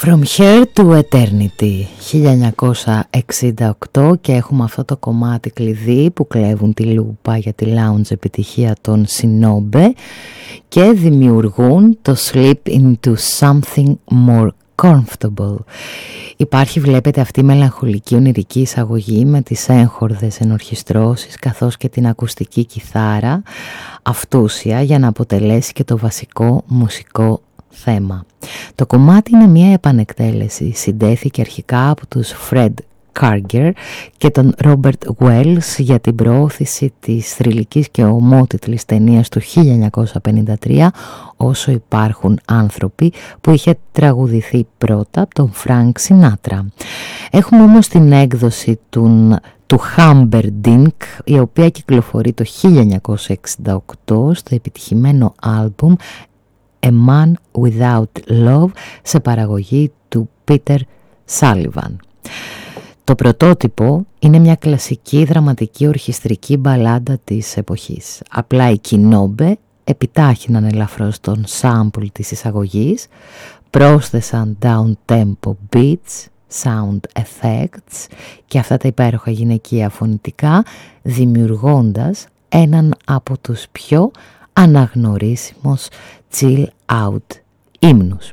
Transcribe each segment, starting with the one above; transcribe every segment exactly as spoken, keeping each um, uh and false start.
From Here to Eternity, χίλια εννιακόσια εξήντα οκτώ, και έχουμε αυτό το κομμάτι κλειδί που κλέβουν τη λούπα για τη lounge επιτυχία των Σινόμπε και δημιουργούν το Slip into Something More Comfortable. Υπάρχει, βλέπετε, αυτή η μελαγχολική ονειρική εισαγωγή με τις έγχορδες ενορχιστρώσεις καθώς και την ακουστική κιθάρα αυτούσια για να αποτελέσει και το βασικό μουσικό θέμα. Το κομμάτι είναι μια επανεκτέλεση. Συντέθηκε αρχικά από τους Fred Karger και τον Robert Wells για την προώθηση της θρυλικής και ομότιτλης ταινίας του χίλια εννιακόσια πενήντα τρία «Όσο υπάρχουν άνθρωποι», που είχε τραγουδηθεί πρώτα από τον Frank Sinatra. Έχουμε όμως την έκδοση του, του Humperdinck, η οποία κυκλοφορεί το χίλια εννιακόσια εξήντα οκτώ στο επιτυχημένο άλμπουμ A Man Without Love, σε παραγωγή του Peter Sullivan. Το πρωτότυπο είναι μια κλασική δραματική ορχιστρική μπαλάντα της εποχής. Απλά οι Κινόμπε επιτάχυναν ελαφρώς τον sample της εισαγωγής, πρόσθεσαν down-tempo beats, sound effects και αυτά τα υπέροχα γυναικεία φωνητικά, δημιουργώντας έναν από τους πιο αναγνωρίσιμους chill out ύμνους.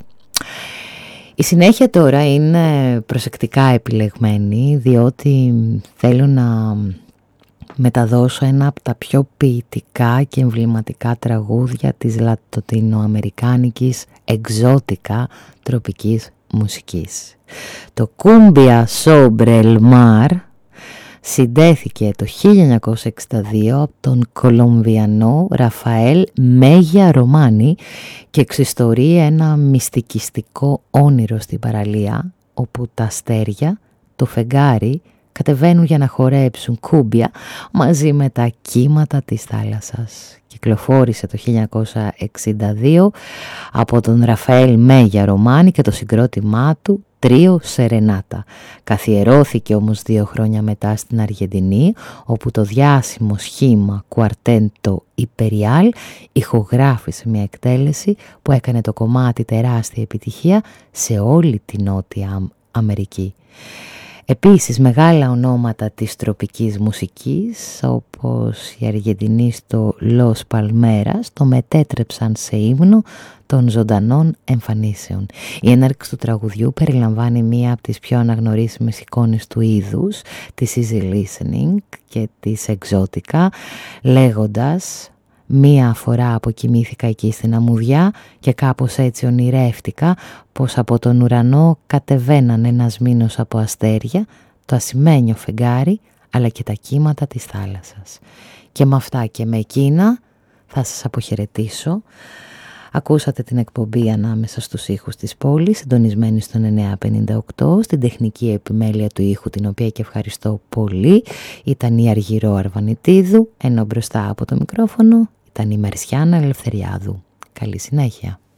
Η συνέχεια τώρα είναι προσεκτικά επιλεγμένη, διότι θέλω να μεταδώσω ένα από τα πιο ποιητικά και εμβληματικά τραγούδια της λατινοαμερικάνικης εξώτικα τροπικής μουσικής. Το Cumbia sobre el Mar συντέθηκε το χίλια εννιακόσια εξήντα δύο από τον Κολομβιανό Ραφαέλ Μέγια Ρωμάνι και εξιστορεί ένα μυστικιστικό όνειρο στην παραλία, όπου τα αστέρια, το φεγγάρι, κατεβαίνουν για να χορέψουν κούμπια μαζί με τα κύματα της θάλασσας. Κυκλοφόρησε το χίλια εννιακόσια εξήντα δύο από τον Ραφαέλ Μέγια Ρωμάνι και το συγκρότημά του Τρίο Σερενάτα. Καθιερώθηκε όμως δύο χρόνια μετά στην Αργεντινή, όπου το διάσημο σχήμα Κουαρτέντο Υπεριάλ ηχογράφησε μια εκτέλεση που έκανε το κομμάτι τεράστια επιτυχία σε όλη την Νότια Αμερική. Επίσης μεγάλα ονόματα της τροπικής μουσικής, όπως η Αργεντινή στο Los Palmeras, το μετέτρεψαν σε ύμνο των ζωντανών εμφανίσεων. Η έναρξη του τραγουδιού περιλαμβάνει μία από τις πιο αναγνωρίσιμες εικόνες του είδους, της easy listening και της εξώτικα, λέγοντας: «Μία φορά αποκοιμήθηκα εκεί στην αμμουδιά και κάπως έτσι ονειρεύτηκα πως από τον ουρανό κατεβαίναν ένας μήνος από αστέρια, το ασημένιο φεγγάρι αλλά και τα κύματα της θάλασσας». Και με αυτά και με εκείνα θα σας αποχαιρετήσω. Ακούσατε την εκπομπή Ανάμεσα στους ήχους της πόλης, συντονισμένη στον εννιακόσια πενήντα οκτώ, στην τεχνική επιμέλεια του ήχου, την οποία και ευχαριστώ πολύ, ήταν η Αργυρό Αρβανιτίδου, ενώ μπροστά από το μικρόφωνο ήταν η Μερσιάνα Ελευθεριάδου. Καλή συνέχεια.